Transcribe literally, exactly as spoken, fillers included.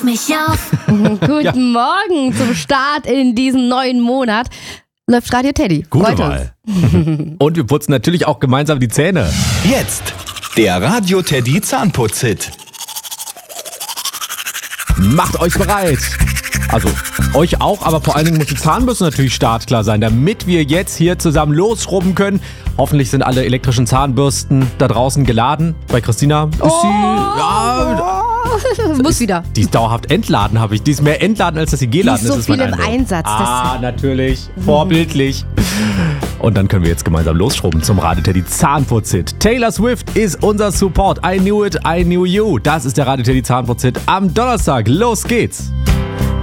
mich auf. Guten Ja. Morgen zum Start in diesen neuen Monat. Läuft Radio Teddy. Gute Freut uns. Wahl. Und wir putzen natürlich auch gemeinsam die Zähne. Jetzt der Radio Teddy Zahnputz-Hit. Macht euch bereit. Also euch auch, aber vor allen Dingen muss die Zahnbürste natürlich startklar sein, damit wir jetzt hier zusammen losrubben können. Hoffentlich sind alle elektrischen Zahnbürsten da draußen geladen. Bei Christina ist Oh. sie... Ja, Muss wieder. die ist dauerhaft entladen, habe ich. Die ist mehr entladen, als dass sie geladen Die ist so ist. mein viel im Eindruck. Einsatz, das- Ah, natürlich. Vorbildlich. Und dann können wir jetzt gemeinsam losschrubben zum Radio Teddy Zahnputz-Hit. Taylor Swift ist unser Support. I knew it, I knew you. Das ist der Radio Teddy Zahnputz-Hit am Donnerstag. Los geht's.